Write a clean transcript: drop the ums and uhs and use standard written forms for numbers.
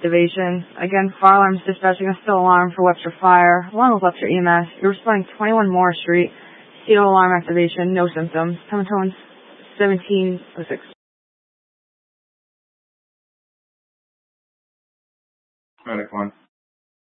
activation. Again, fire alarms dispatching a still alarm for Webster Fire, along with Webster EMS. You're responding 21 Moore Street. Steel alarm activation, no symptoms. Tematones 1706. Medic 1.